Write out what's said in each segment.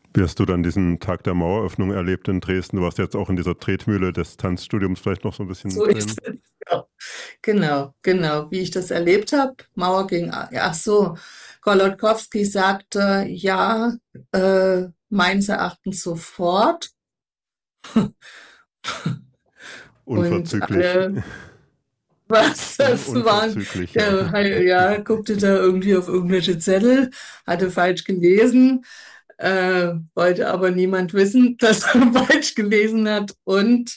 Wie hast du dann diesen Tag der Maueröffnung erlebt in Dresden? Du warst jetzt auch in dieser Tretmühle des Tanzstudiums vielleicht noch so ein bisschen So ist drin. es. Ja. Genau, genau. Wie ich das erlebt habe, Mauer ging, ach so, Golodkowski sagte, ja, meines Erachtens sofort. Und Unverzüglich. alle, was das waren, Unverzüglich, ja. der ja, guckte da irgendwie auf irgendwelche Zettel, hatte falsch gelesen, wollte aber niemand wissen, dass er falsch gelesen hat. Und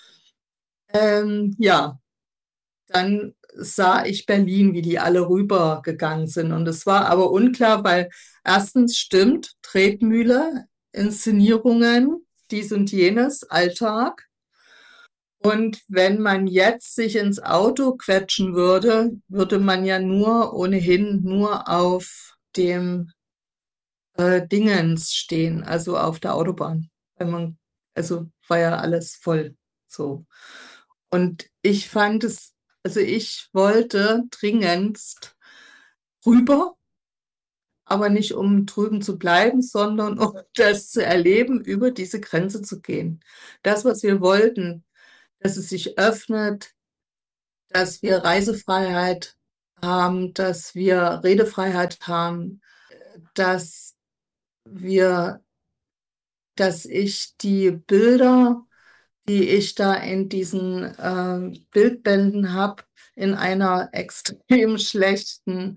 ja, dann sah ich Berlin, wie die alle rübergegangen sind. Und es war aber unklar, weil erstens stimmt, Tretmühle, Inszenierungen, dies und jenes, Alltag. Und wenn man jetzt sich ins Auto quetschen würde, würde man ja nur ohnehin nur auf dem Dingens stehen, also auf der Autobahn. Wenn man, also war ja alles voll so. Und ich fand es, also ich wollte dringendst rüber, aber nicht um drüben zu bleiben, sondern um das zu erleben, über diese Grenze zu gehen. Das, was wir wollten, dass es sich öffnet, dass wir Reisefreiheit haben, dass wir Redefreiheit haben, dass wir, dass ich die Bilder, die ich da in diesen Bildbänden habe, in einer extrem schlechten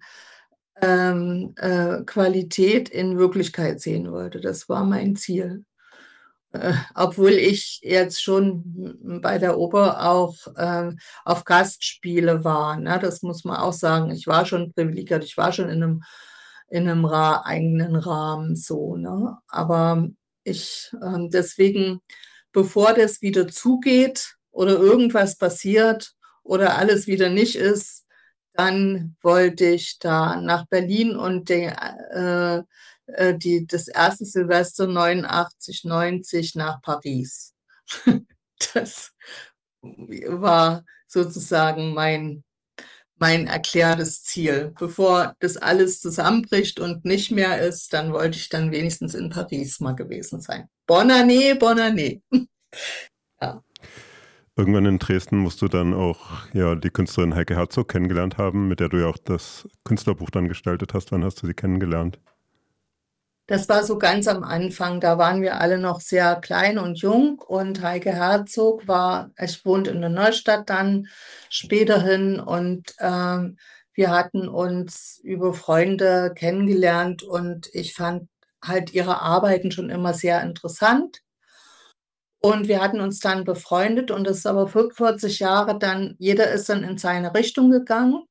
Qualität in Wirklichkeit sehen wollte. Das war mein Ziel. Obwohl ich jetzt schon bei der Oper auch auf Gastspiele war. Ne? Das muss man auch sagen. Ich war schon privilegiert, ich war schon in einem eigenen Rahmen so. Ne? Aber ich deswegen, bevor das wieder zugeht oder irgendwas passiert oder alles wieder nicht ist, dann wollte ich da nach Berlin und das erste Silvester 89, 90 nach Paris. Das war sozusagen mein erklärtes Ziel. Bevor das alles zusammenbricht und nicht mehr ist, dann wollte ich dann wenigstens in Paris mal gewesen sein. Bonne année, bonne année. Ja. Irgendwann in Dresden musst du dann auch ja, die Künstlerin Heike Herzog kennengelernt haben, mit der du ja auch das Künstlerbuch dann gestaltet hast. Wann hast du sie kennengelernt? Das war so ganz am Anfang, da waren wir alle noch sehr klein und jung und Heike Herzog war, ich wohnte in der Neustadt dann späterhin und wir hatten uns über Freunde kennengelernt und ich fand halt ihre Arbeiten schon immer sehr interessant und wir hatten uns dann befreundet und das ist aber 45 Jahre dann, jeder ist dann in seine Richtung gegangen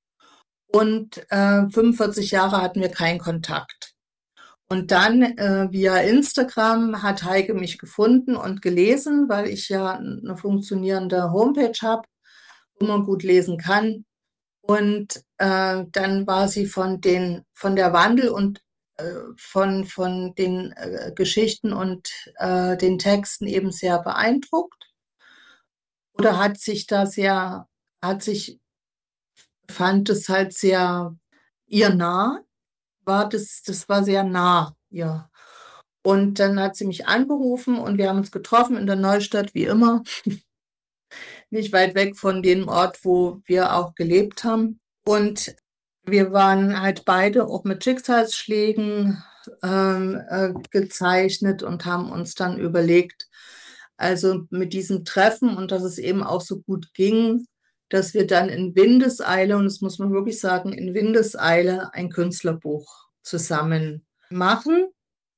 und 45 Jahre hatten wir keinen Kontakt. Und dann via Instagram hat Heike mich gefunden und gelesen, weil ich ja eine funktionierende Homepage habe, wo man gut lesen kann. Und dann war sie von der Wandel und von den Geschichten und den Texten eben sehr beeindruckt. Oder hat sich, fand es halt sehr ihr nah, das war sehr nah ihr. Und dann hat sie mich angerufen und wir haben uns getroffen in der Neustadt, wie immer, nicht weit weg von dem Ort, wo wir auch gelebt haben. Und wir waren halt beide auch mit Schicksalsschlägen gezeichnet und haben uns dann überlegt, also mit diesem Treffen und dass es eben auch so gut ging, dass wir dann in Windeseile, und das muss man wirklich sagen, in Windeseile ein Künstlerbuch zusammen machen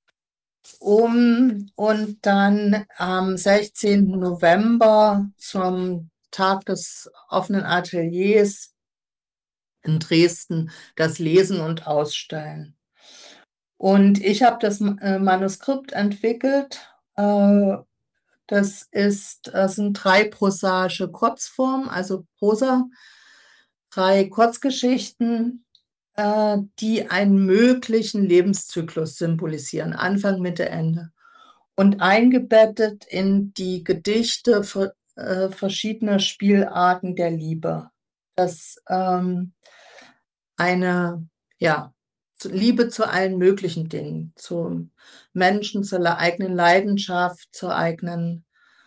und dann am 16. November zum Tag des offenen Ateliers in Dresden das lesen und ausstellen. Und ich habe das Manuskript entwickelt. Das sind 3 prosaische Kurzformen, also Prosa, 3 Kurzgeschichten, die einen möglichen Lebenszyklus symbolisieren, Anfang, Mitte, Ende. Und eingebettet in die Gedichte verschiedener Spielarten der Liebe. Das eine, ja, Liebe zu allen möglichen Dingen, zu Menschen, zur eigenen Leidenschaft, zur eigenen,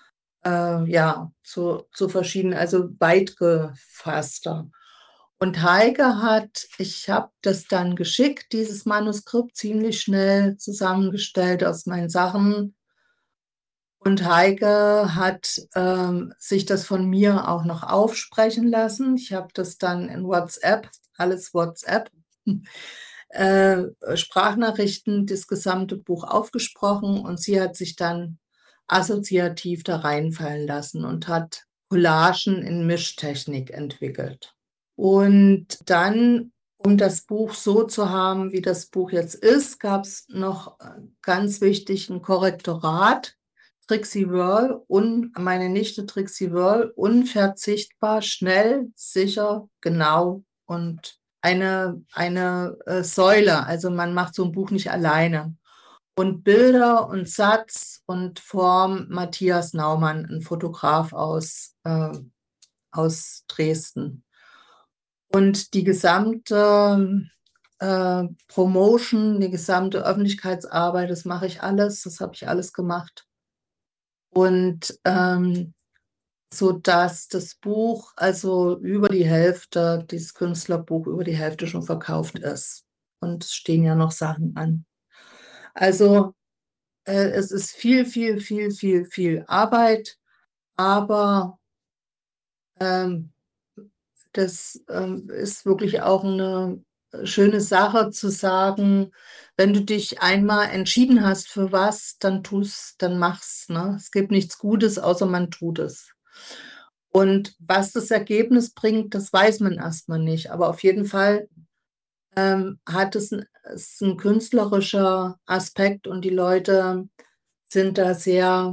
zu verschiedenen, also weit gefasster. Und ich habe das dann geschickt, dieses Manuskript, ziemlich schnell zusammengestellt aus meinen Sachen. Und Heike hat sich das von mir auch noch aufsprechen lassen. Ich habe das dann in WhatsApp, alles WhatsApp, Sprachnachrichten, das gesamte Buch aufgesprochen und sie hat sich dann assoziativ da reinfallen lassen und hat Collagen in Mischtechnik entwickelt. Und dann, um das Buch so zu haben, wie das Buch jetzt ist, gab es noch ganz wichtig ein Korrektorat. Trixie Worl und meine Nichte Trixie Worl, unverzichtbar, schnell, sicher, genau und eine Säule. Also man macht so ein Buch nicht alleine. Und Bilder und Satz und Form Matthias Naumann, ein Fotograf aus Dresden. Und die gesamte Promotion, die gesamte Öffentlichkeitsarbeit, das mache ich alles, das habe ich alles gemacht. Und so dass das Buch, also über die Hälfte, dieses Künstlerbuch über die Hälfte schon verkauft ist. Und es stehen ja noch Sachen an. Also es ist viel, viel, viel, viel, viel Arbeit, aber das ist wirklich auch eine schöne Sache zu sagen, wenn du dich einmal entschieden hast für was, dann mach's. Ne? Es gibt nichts Gutes, außer man tut es. Und was das Ergebnis bringt, das weiß man erstmal nicht. Aber auf jeden Fall hat es ein künstlerischer Aspekt und die Leute sind da sehr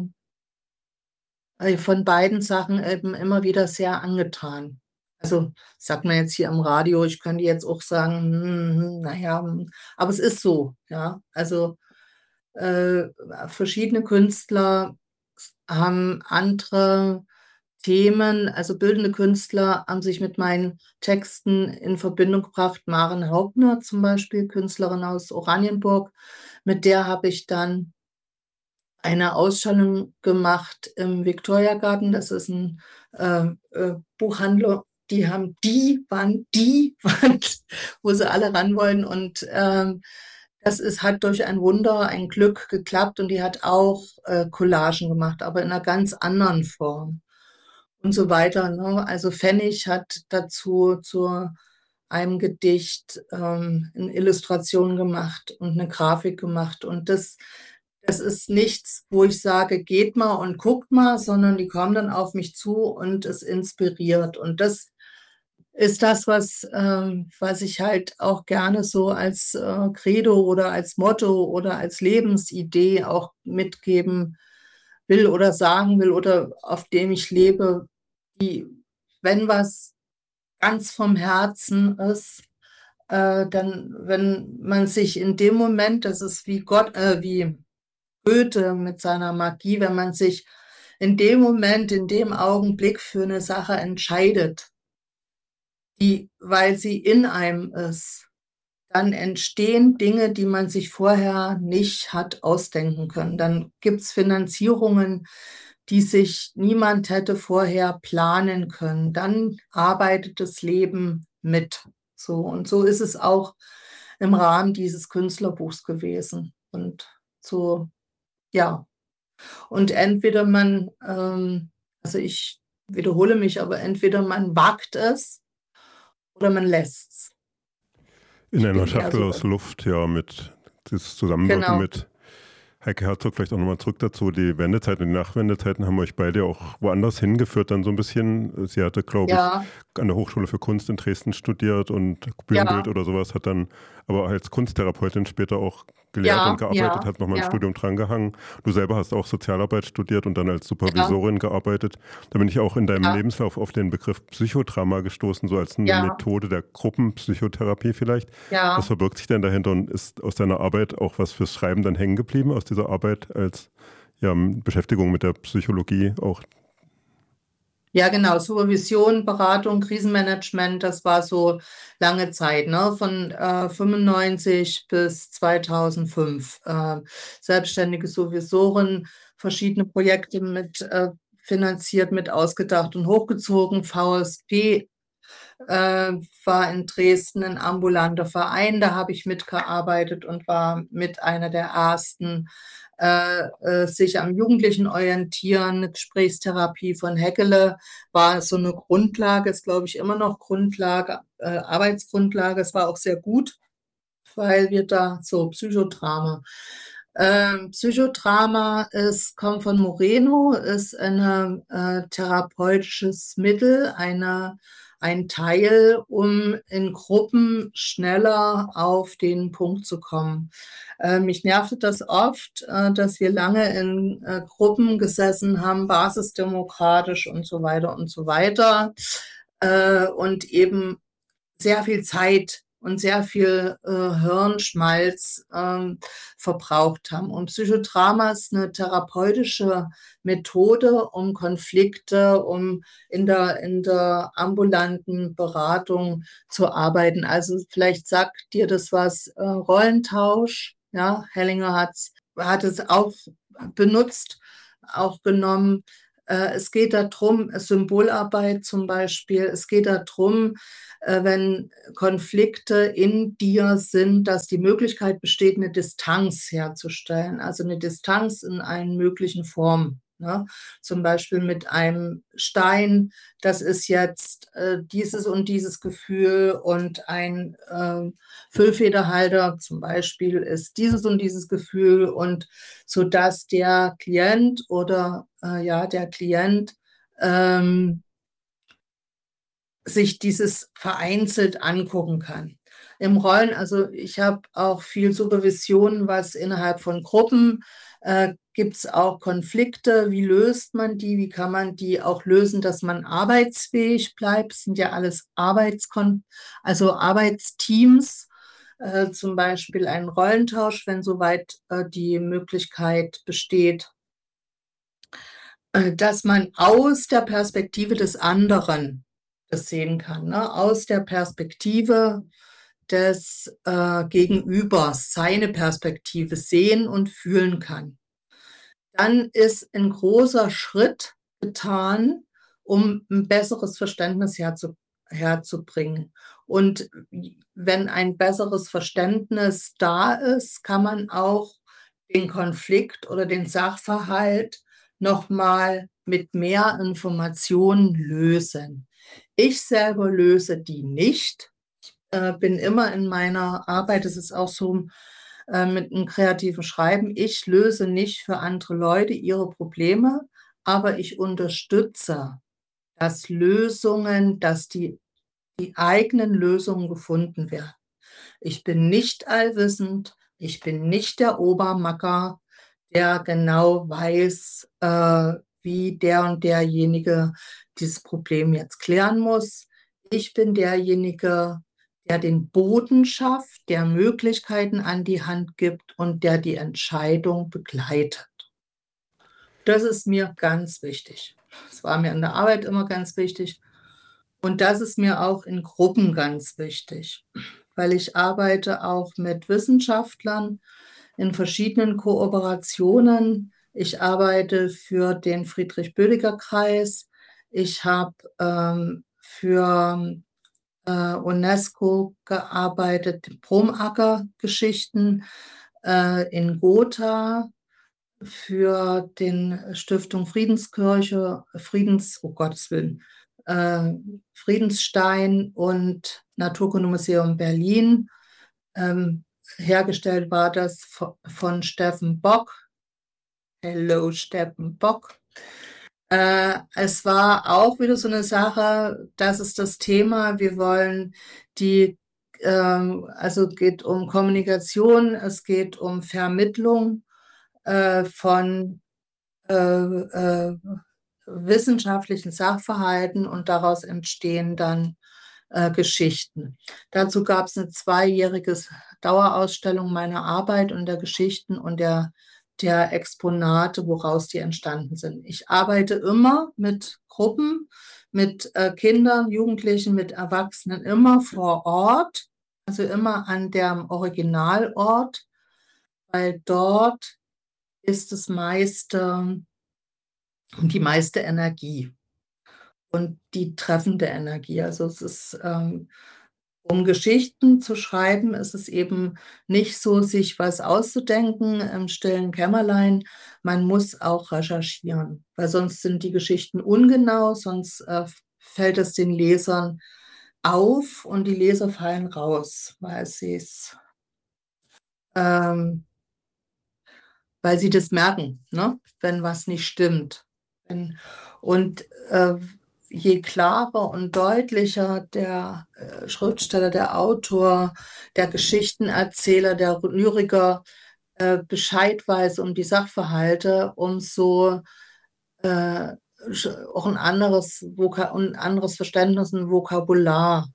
von beiden Sachen eben immer wieder sehr angetan. Also sagt man jetzt hier im Radio, ich könnte jetzt auch sagen, naja, aber es ist so, ja. Also verschiedene Künstler haben andere Themen, also bildende Künstler haben sich mit meinen Texten in Verbindung gebracht. Maren Hauptner zum Beispiel, Künstlerin aus Oranienburg, mit der habe ich dann eine Ausstellung gemacht im Viktoriagarten. Das ist ein Buchhandler, waren die Wand, wo sie alle ran wollen. Und hat durch ein Wunder, ein Glück geklappt und die hat auch Collagen gemacht, aber in einer ganz anderen Form und so weiter. Ne? Also Pfennig hat dazu zu einem Gedicht eine Illustration gemacht und eine Grafik gemacht. Und das ist nichts, wo ich sage, geht mal und guckt mal, sondern die kommen dann auf mich zu und es inspiriert. Und das ist das, was ich halt auch gerne so als Credo oder als Motto oder als Lebensidee auch mitgeben will oder sagen will oder auf dem ich lebe, wenn was ganz vom Herzen ist, dann, wenn man sich in dem Moment, das ist wie wie Goethe mit seiner Magie, wenn man sich in dem Moment, in dem Augenblick für eine Sache entscheidet, weil sie in einem ist, dann entstehen Dinge, die man sich vorher nicht hat ausdenken können. Dann gibt es Finanzierungen, die sich niemand hätte vorher planen können. Dann arbeitet das Leben mit. So, und so ist es auch im Rahmen dieses Künstlerbuchs gewesen. Und so, ja. Und entweder also ich wiederhole mich, aber entweder man wagt es oder man lässt es. In einer Schachtel aus Luft, ja, mit das Zusammenwirken mit Heike Herzog, vielleicht auch nochmal zurück dazu. Die Wendezeit und die Nachwendezeiten haben euch beide auch woanders hingeführt, dann so ein bisschen. Sie hatte, glaube ich, an der Hochschule für Kunst in Dresden studiert und Bühnenbild oder sowas, hat dann aber als Kunsttherapeutin später auch gelehrt und gearbeitet, hat nochmal ein Studium drangehangen. Du selber hast auch Sozialarbeit studiert und dann als Supervisorin gearbeitet. Da bin ich auch in deinem Lebenslauf auf den Begriff Psychodrama gestoßen, so als eine Methode der Gruppenpsychotherapie vielleicht. Was verbirgt sich denn dahinter und ist aus deiner Arbeit auch was fürs Schreiben dann hängen geblieben, aus dieser Arbeit als Beschäftigung mit der Psychologie auch? Ja, genau. Supervision, Beratung, Krisenmanagement, das war so lange Zeit, ne? Von 95 bis 2005. Selbstständige Supervisorin, verschiedene Projekte mit finanziert, mit ausgedacht und hochgezogen. VSP war in Dresden ein ambulanter Verein, da habe ich mitgearbeitet und war mit einer der ersten sich am Jugendlichen orientieren. Gesprächstherapie von Häckele war so eine Grundlage, ist glaube ich immer noch Grundlage, Arbeitsgrundlage. Es war auch sehr gut, weil wir da so Psychodrama. Psychodrama kommt von Moreno, ist ein therapeutisches Mittel, ein Teil, um in Gruppen schneller auf den Punkt zu kommen. Mich nervte das oft, dass wir lange in Gruppen gesessen haben, basisdemokratisch und so weiter und so weiter. Und eben sehr viel Zeit und sehr viel Hirnschmalz verbraucht haben. Und Psychodrama ist eine therapeutische Methode, um Konflikte, um in der ambulanten Beratung zu arbeiten. Also vielleicht sagt dir das was, Rollentausch. Ja, Hellinger hat es auch benutzt, auch genommen. Es geht darum, Symbolarbeit zum Beispiel, es geht darum, wenn Konflikte in dir sind, dass die Möglichkeit besteht, eine Distanz herzustellen, also eine Distanz in allen möglichen Formen. Ne? Zum Beispiel mit einem Stein, das ist jetzt dieses und dieses Gefühl, und ein Füllfederhalter zum Beispiel ist dieses und dieses Gefühl, und so dass der Klient oder der Klient sich dieses vereinzelt angucken kann. Im Rollen, also ich habe auch viel Supervision, was innerhalb von Gruppen gibt es auch Konflikte. Wie löst man die? Wie kann man die auch lösen, dass man arbeitsfähig bleibt? Das sind ja alles also Arbeitsteams. Zum Beispiel ein Rollentausch, wenn soweit die Möglichkeit besteht, dass man aus der Perspektive des anderen das sehen kann, ne? Aus der Perspektive des Gegenübers, seine Perspektive sehen und fühlen kann. Dann ist ein großer Schritt getan, um ein besseres Verständnis herzubringen. Und wenn ein besseres Verständnis da ist, kann man auch den Konflikt oder den Sachverhalt nochmal mit mehr Informationen lösen. Ich selber löse die nicht, bin immer in meiner Arbeit, das ist auch so mit einem kreativen Schreiben, ich löse nicht für andere Leute ihre Probleme, aber ich unterstütze, dass die eigenen Lösungen gefunden werden. Ich bin nicht allwissend, ich bin nicht der Obermacker, der genau weiß, wie der und derjenige dieses Problem jetzt klären muss. Ich bin derjenige, der den Boden schafft, der Möglichkeiten an die Hand gibt und der die Entscheidung begleitet. Das ist mir ganz wichtig. Das war mir in der Arbeit immer ganz wichtig. Und das ist mir auch in Gruppen ganz wichtig, weil ich arbeite auch mit Wissenschaftlern in verschiedenen Kooperationen. Ich arbeite für den Friedrich-Bödeger-Kreis. Ich habe für UNESCO gearbeitet, Bromacker-Geschichten in Gotha, für den Stiftung Friedenskirche, oh Gottes Willen, Friedensstein und Naturkundemuseum Berlin. Hergestellt war das von Steffen Bock. Hello, Steffen Bock. Es war auch wieder so eine Sache, das ist das Thema. Wir wollen also es geht um Kommunikation, es geht um Vermittlung von wissenschaftlichen Sachverhalten, und daraus entstehen dann Geschichten. Dazu gab es eine 2-jährige Dauerausstellung meiner Arbeit und der Geschichten und der der Exponate, woraus die entstanden sind. Ich arbeite immer mit Gruppen, mit Kindern, Jugendlichen, mit Erwachsenen, immer vor Ort, also immer an dem Originalort, weil dort ist das meiste, die meiste Energie und die treffende Energie. Also es ist, um Geschichten zu schreiben, ist es eben nicht so, sich was auszudenken im stillen Kämmerlein. Man muss auch recherchieren, weil sonst sind die Geschichten ungenau, sonst fällt es den Lesern auf und die Leser fallen raus, ähm, weil sie das merken, ne? Wenn was nicht stimmt. Und je klarer und deutlicher der Schriftsteller, der Autor, der Geschichtenerzähler, der Lyriker Bescheid weiß um die Sachverhalte, umso auch ein anderes Verständnis, ein Vokabular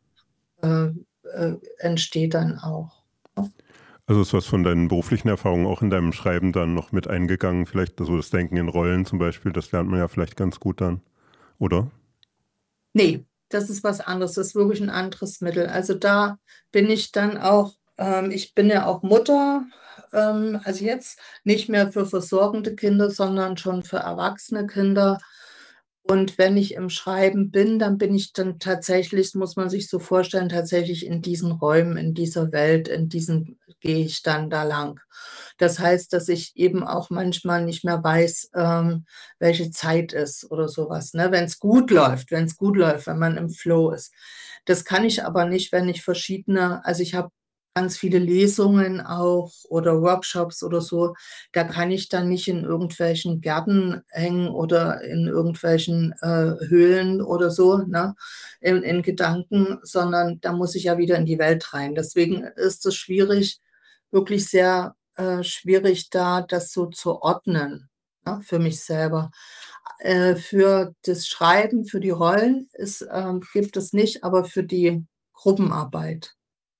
entsteht dann auch. Also ist was von deinen beruflichen Erfahrungen auch in deinem Schreiben dann noch mit eingegangen? Vielleicht so das Denken in Rollen zum Beispiel, das lernt man ja vielleicht ganz gut dann, oder? Nee, das ist was anderes. Das ist wirklich ein anderes Mittel. Also da bin ich dann auch, ich bin ja auch Mutter, also jetzt nicht mehr für versorgende Kinder, sondern schon für erwachsene Kinder. Und wenn ich im Schreiben bin, dann bin ich dann tatsächlich, das muss man sich so vorstellen, tatsächlich in diesen Räumen, in dieser Welt, in diesen gehe ich dann da lang. Das heißt, dass ich eben auch manchmal nicht mehr weiß, welche Zeit ist oder sowas, ne? Wenn es gut läuft, wenn man im Flow ist. Das kann ich aber nicht, wenn ich also ich habe ganz viele Lesungen auch oder Workshops oder so, da kann ich dann nicht in irgendwelchen Gärten hängen oder in irgendwelchen Höhlen oder so, ne, in Gedanken, sondern da muss ich ja wieder in die Welt rein. Deswegen ist es schwierig, wirklich sehr schwierig, da das so zu ordnen, ne, für mich selber. Für das Schreiben, für die Rollen gibt es nicht, aber für die Gruppenarbeit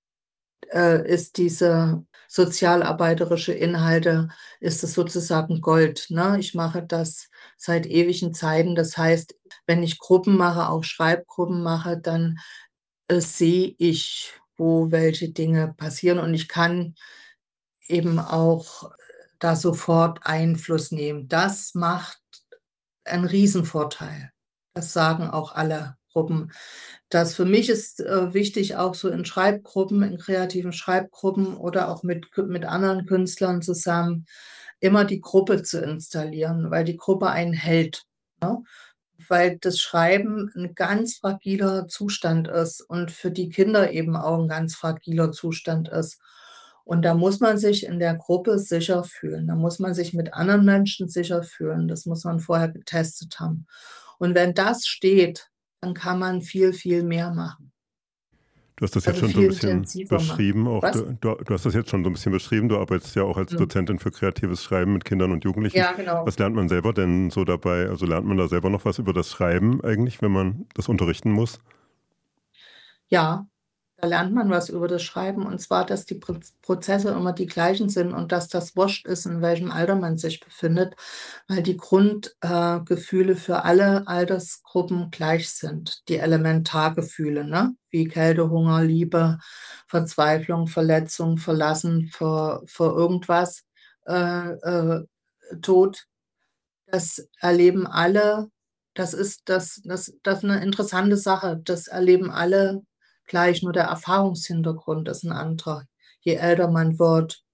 ist diese sozialarbeiterische Inhalte, ist es sozusagen Gold. Ne? Ich mache das seit ewigen Zeiten. Das heißt, wenn ich Gruppen mache, auch Schreibgruppen mache, dann sehe ich, wo welche Dinge passieren und ich kann eben auch da sofort Einfluss nehmen. Das macht einen Riesenvorteil. Das sagen auch alle Gruppen. Das für mich ist wichtig, auch so in Schreibgruppen, in kreativen Schreibgruppen oder auch mit anderen Künstlern zusammen, immer die Gruppe zu installieren, weil die Gruppe einen hält. Ne? Weil das Schreiben ein ganz fragiler Zustand ist und für die Kinder eben auch ein ganz fragiler Zustand ist. Und da muss man sich in der Gruppe sicher fühlen. Da muss man sich mit anderen Menschen sicher fühlen. Das muss man vorher getestet haben. Und wenn das steht, dann kann man viel, viel mehr machen. Du hast das jetzt Also schon so ein viel bisschen intensiver machen. beschrieben. Auch Was? du hast das jetzt schon so ein bisschen beschrieben. Du arbeitest ja auch als Hm. Dozentin für kreatives Schreiben mit Kindern und Jugendlichen. Ja, genau. Was lernt man selber denn so dabei? Also lernt man da selber noch was über das Schreiben eigentlich, wenn man das unterrichten muss? Ja, da lernt man was über das Schreiben und zwar, dass die Prozesse immer die gleichen sind und dass das wurscht ist, in welchem Alter man sich befindet, weil die Grundgefühle für alle Altersgruppen gleich sind. Die Elementargefühle, ne? Wie Kälte, Hunger, Liebe, Verzweiflung, Verletzung, Verlassen vor irgendwas, äh, äh, Tod. Das erleben alle. Das ist eine interessante Sache. Das erleben alle gleich, nur der Erfahrungshintergrund ist ein anderer. Je älter man wird,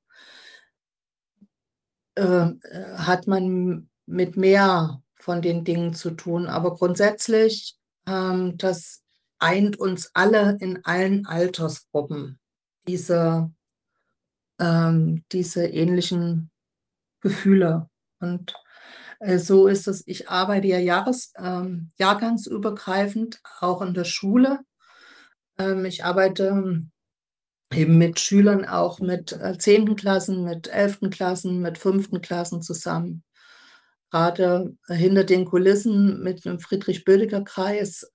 hat man mit mehr von den Dingen zu tun. Aber grundsätzlich, das eint uns alle in allen Altersgruppen, diese, diese ähnlichen Gefühle. Und so ist es. Ich arbeite ja jahrgangsübergreifend, auch in der Schule. Ich arbeite eben mit Schülern, auch mit 10. Klassen, mit 11. Klassen, mit 5. Klassen zusammen. Gerade hinter den Kulissen mit dem Friedrich-Bödecker-Kreis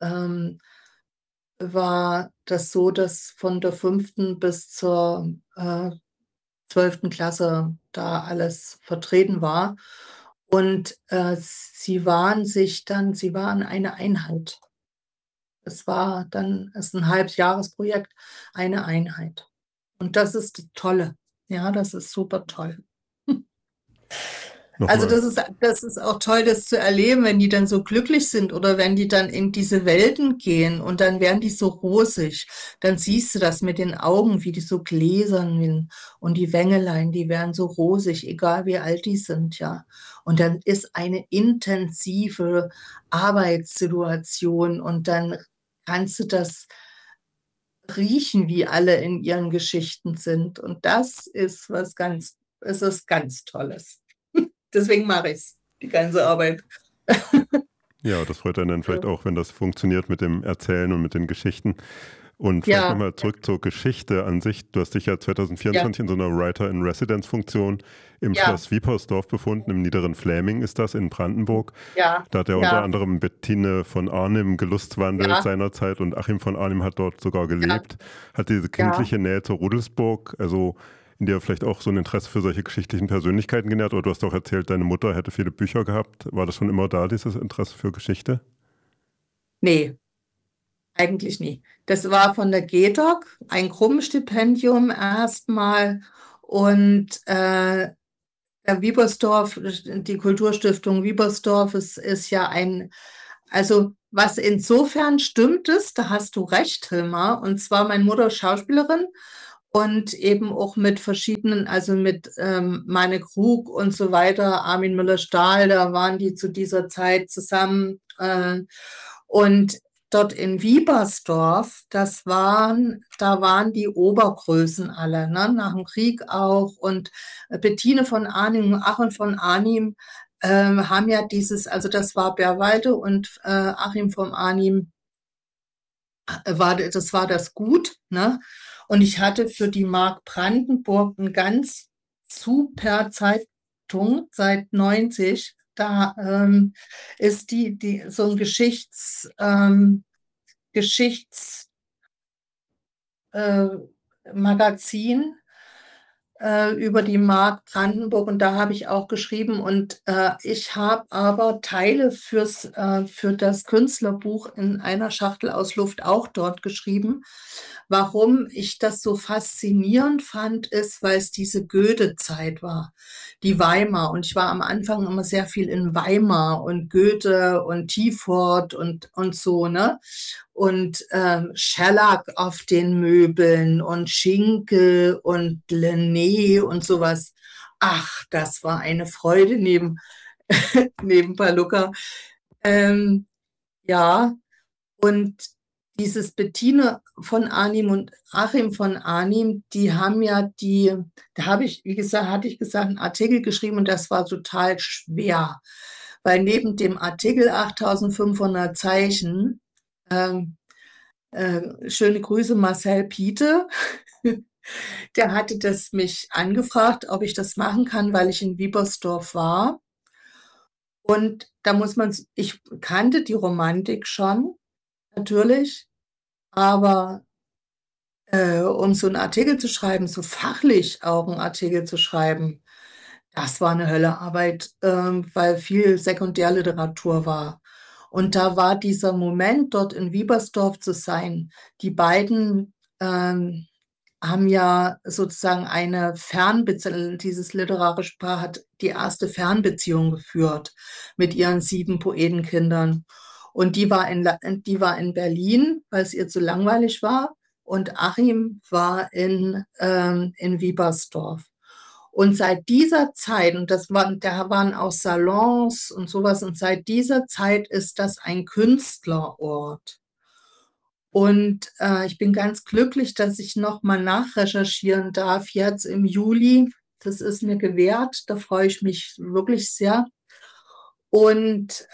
war das so, dass von der 5. bis zur 12. Klasse da alles vertreten war. Und sie waren eine Einheit. Es ist ein Halbjahresprojekt, eine Einheit. Und das ist das Tolle. Ja, das ist super toll. Also das ist auch toll, das zu erleben, wenn die dann so glücklich sind oder wenn die dann in diese Welten gehen und dann werden die so rosig. Dann siehst du das mit den Augen, wie die so gläsern werden und die Wängelein, die werden so rosig, egal wie alt die sind, ja. Und dann ist eine intensive Arbeitssituation und dann kannst du das riechen, wie alle in ihren Geschichten sind. Und das ist es ist ganz Tolles. Deswegen mache ich es, die ganze Arbeit. Ja, das freut einen dann vielleicht auch, wenn das funktioniert mit dem Erzählen und mit den Geschichten. Und vielleicht nochmal zurück zur Geschichte an sich. Du hast dich ja 2024 in so einer Writer-in-Residence-Funktion im Schloss Wiepersdorf befunden, im Niederen Fläming ist das in Brandenburg. Ja. Da hat ja unter anderem Bettine von Arnim gelustwandelt seinerzeit und Achim von Arnim hat dort sogar gelebt. Hat diese kindliche Nähe zur Rudelsburg, also in dir vielleicht auch so ein Interesse für solche geschichtlichen Persönlichkeiten genährt? Oder du hast auch erzählt, deine Mutter hätte viele Bücher gehabt. War das schon immer da, dieses Interesse für Geschichte? Nee, eigentlich nie. Das war von der GEDOC, ein Krumm-Stipendium erstmal. Und Wiebersdorf, die Kulturstiftung Wiebersdorf ist ja also was insofern stimmt ist, da hast du recht, Hilmar. Und zwar meine Mutter ist Schauspielerin. Und eben auch mit verschiedenen, also mit Meine Krug und so weiter, Armin Müller-Stahl, da waren die zu dieser Zeit zusammen. Und dort in Wiebersdorf, da waren die Obergrößen alle, ne? Nach dem Krieg auch. Und Bettine von Arnim, Achim von Arnim haben ja also das war Bärwalde und Achim von Arnim, das war das Gut, ne? Und ich hatte für die Mark Brandenburg eine ganz super Zeitung seit 90. Da ist so ein Magazin über die Mark Brandenburg und da habe ich auch geschrieben und ich habe aber Teile für das Künstlerbuch in einer Schachtel aus Luft auch dort geschrieben. Warum ich das so faszinierend fand, ist, weil es diese Goethe-Zeit war, die Weimar. Und ich war am Anfang immer sehr viel in Weimar und Goethe und Tiefort und so, ne? Und Schellack auf den Möbeln und Schinkel und Lené und sowas. Ach, das war eine Freude neben Pallucca. Ja, und dieses Bettine von Arnim und Achim von Arnim, die haben ja da hatte ich gesagt, einen Artikel geschrieben und das war total schwer, weil neben dem Artikel 8500 Zeichen, schöne Grüße Marcel Piete, der hatte mich angefragt, ob ich das machen kann, weil ich in Wiebersdorf war. Und ich kannte die Romantik schon, natürlich, aber um so einen Artikel zu schreiben, so fachlich auch einen Artikel zu schreiben, das war eine Höllearbeit, weil viel Sekundärliteratur war. Und da war dieser Moment, dort in Wiebersdorf zu sein. Die beiden haben ja sozusagen eine Fernbeziehung, dieses literarische Paar hat die erste Fernbeziehung geführt mit ihren 7 Poetenkindern. Und die war in Berlin, weil es ihr zu langweilig war. Und Achim war in Wiebersdorf. Und seit dieser Zeit, und da waren auch Salons und sowas, und seit dieser Zeit ist das ein Künstlerort. Und ich bin ganz glücklich, dass ich nochmal nachrecherchieren darf, jetzt im Juli. Das ist mir gewährt, da freue ich mich wirklich sehr. Und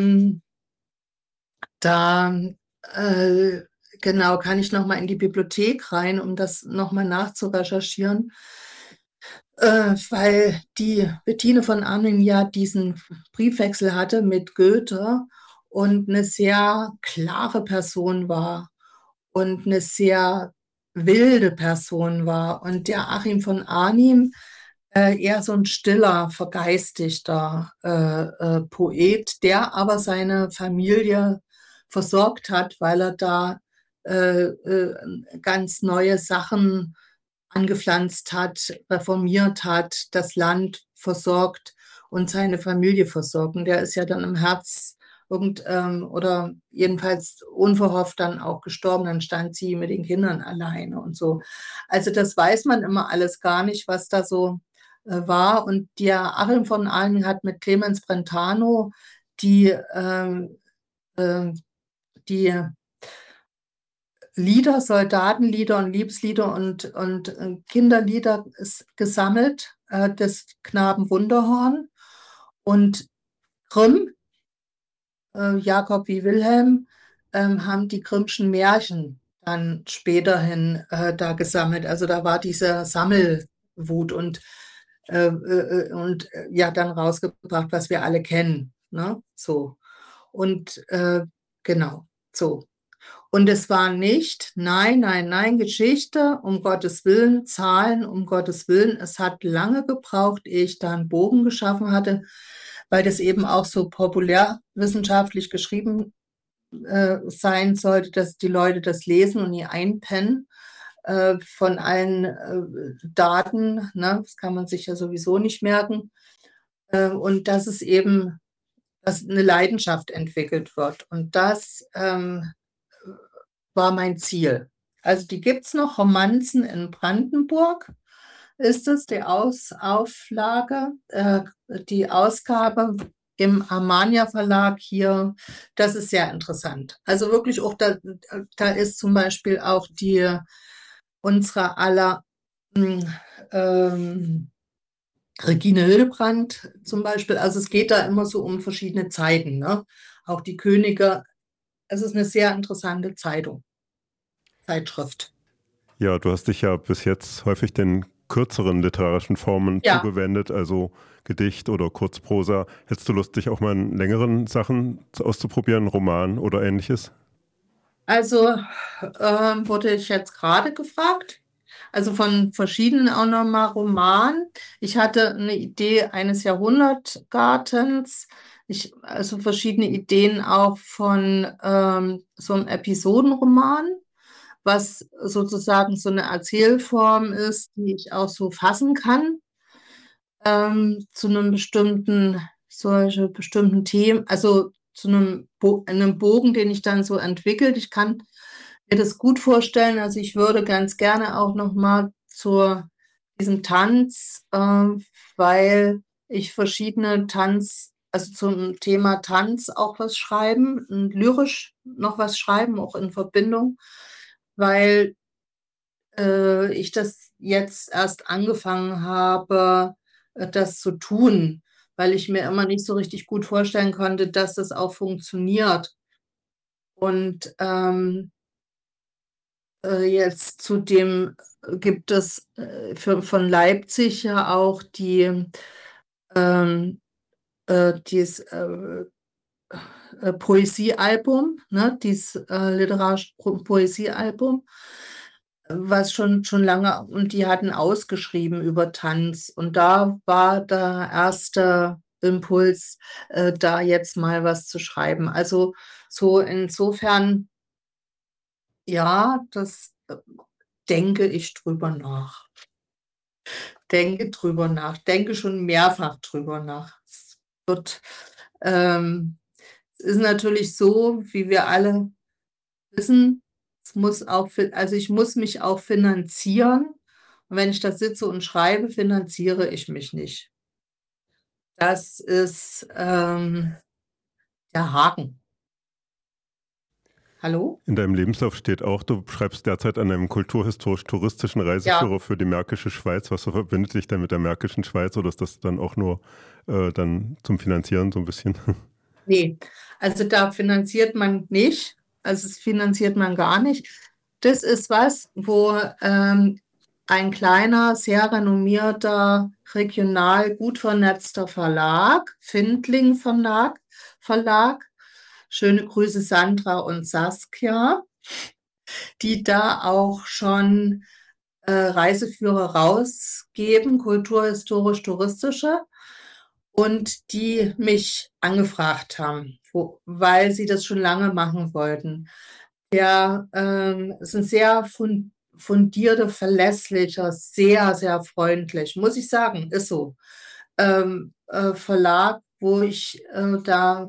genau, kann ich nochmal in die Bibliothek rein, um das nochmal nachzurecherchieren. Weil die Bettine von Arnim ja diesen Briefwechsel hatte mit Goethe und eine sehr klare Person war und eine sehr wilde Person war. Und der Achim von Arnim, eher so ein stiller, vergeistigter Poet, der aber seine Familie versorgt hat, weil er da ganz neue Sachen angepflanzt hat, reformiert hat, das Land versorgt und seine Familie versorgt. Und der ist ja dann im Herz oder jedenfalls unverhofft dann auch gestorben. Dann stand sie mit den Kindern alleine und so. Also das weiß man immer alles gar nicht, was da so war. Und der Achim von Arnim hat mit Clemens Brentano äh, die Lieder, Soldatenlieder und Liebeslieder und Kinderlieder gesammelt, des Knaben Wunderhorn. Und Grimm, Jakob wie Wilhelm, haben die Grimmschen Märchen dann späterhin da gesammelt. Also da war diese Sammelwut und ja, dann rausgebracht, was wir alle kennen. Ne? So. Und genau, so. Und es war nicht, nein, nein, nein, Geschichte, um Gottes Willen, Zahlen, um Gottes Willen. Es hat lange gebraucht, ehe ich da einen Bogen geschaffen hatte, weil das eben auch so populärwissenschaftlich geschrieben sein sollte, dass die Leute das lesen und nie einpennen von allen Daten. Ne? Das kann man sich ja sowieso nicht merken. Und dass es eben, dass eine Leidenschaft entwickelt wird. Und das war mein Ziel. Also die gibt es noch, Romanzen in Brandenburg ist es, die Auflage, die Ausgabe im Amania Verlag hier, das ist sehr interessant. Also wirklich auch, da ist zum Beispiel auch unsere aller Regine Hildebrandt zum Beispiel, also es geht da immer so um verschiedene Zeiten, ne? Auch die Könige, es ist eine sehr interessante Zeitschrift. Ja, du hast dich ja bis jetzt häufig den kürzeren literarischen Formen zugewendet, also Gedicht oder Kurzprosa. Hättest du Lust, dich auch mal in längeren Sachen auszuprobieren, Roman oder ähnliches? Also wurde ich jetzt gerade gefragt. Also von verschiedenen auch nochmal Roman. Ich hatte eine Idee eines Jahrhundertgartens. Also verschiedene Ideen auch von so einem Episodenroman, was sozusagen so eine Erzählform ist, die ich auch so fassen kann, zu einem solche bestimmten Themen, also zu einem Bogen, den ich dann so entwickelt. Ich kann mir das gut vorstellen. Also ich würde ganz gerne auch noch mal zu diesem Tanz, weil ich verschiedene also zum Thema Tanz auch was schreiben und lyrisch noch was schreiben, auch in Verbindung, weil ich das jetzt erst angefangen habe, das zu tun, weil ich mir immer nicht so richtig gut vorstellen konnte, dass das auch funktioniert. Und jetzt zudem gibt es von Leipzig ja auch ähm, dieses Poesiealbum, ne, dieses literarische Poesiealbum, was schon lange, und die hatten ausgeschrieben über Tanz. Und da war der erste Impuls, da jetzt mal was zu schreiben. Also so insofern, ja, das denke ich drüber nach. Denke drüber nach, denke schon mehrfach drüber nach. Ähm, es ist natürlich so, wie wir alle wissen, also ich muss mich auch finanzieren. Und wenn ich da sitze und schreibe, finanziere ich mich nicht. Das ist der Haken. Hallo? In deinem Lebenslauf steht auch, du schreibst derzeit an einem kulturhistorisch-touristischen Reiseführer für die Märkische Schweiz. Was verbindet dich denn mit der Märkischen Schweiz, oder ist das dann auch nur dann zum Finanzieren so ein bisschen? Nee, also da finanziert man nicht, also es finanziert man gar nicht. Das ist was, wo ein kleiner, sehr renommierter, regional gut vernetzter Verlag, Findling Verlag, schöne Grüße Sandra und Saskia, die da auch schon Reiseführer rausgeben, kulturhistorisch-touristische, und die mich angefragt haben, weil sie das schon lange machen wollten. Der ist ein sehr fundierter, verlässlicher, sehr, sehr freundlich, muss ich sagen, ist so. Verlag, wo ich da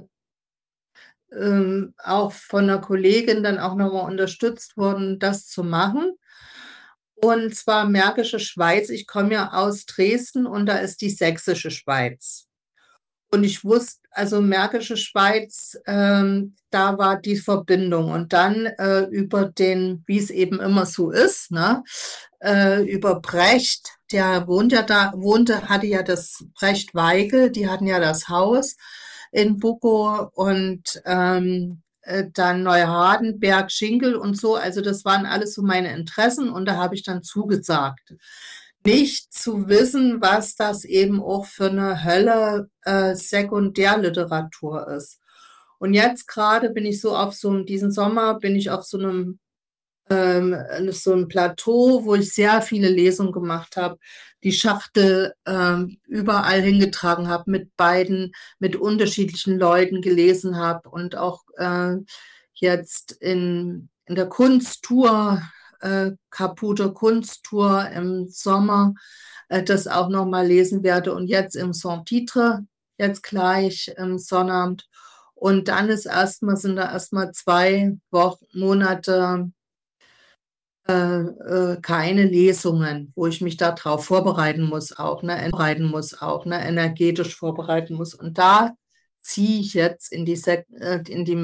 auch von einer Kollegin dann auch nochmal unterstützt worden, das zu machen. Und zwar Märkische Schweiz. Ich komme ja aus Dresden und da ist die Sächsische Schweiz. Und ich wusste, also Märkische Schweiz, da war die Verbindung. Und dann über den, wie es eben immer so ist, ne, über Brecht, der hatte ja das Brecht Weigel, die hatten ja das Haus in Buckow und dann Neuhardenberg, Schinkel und so. Also das waren alles so meine Interessen und da habe ich dann zugesagt. Nicht zu wissen, was das eben auch für eine Hölle Sekundärliteratur ist. Und jetzt gerade bin ich so diesen Sommer bin ich auf so einem Plateau, wo ich sehr viele Lesungen gemacht habe, die Schachtel überall hingetragen habe, mit unterschiedlichen Leuten gelesen habe und auch jetzt in der Kunsttour, Caputo Kunsttour im Sommer, das auch nochmal lesen werde und jetzt im Sans-Titre, jetzt gleich im Sonnabend. Und dann sind da erstmal 2 Monate keine Lesungen, wo ich mich darauf vorbereiten muss, auch, energetisch vorbereiten muss. Und da ziehe ich jetzt in die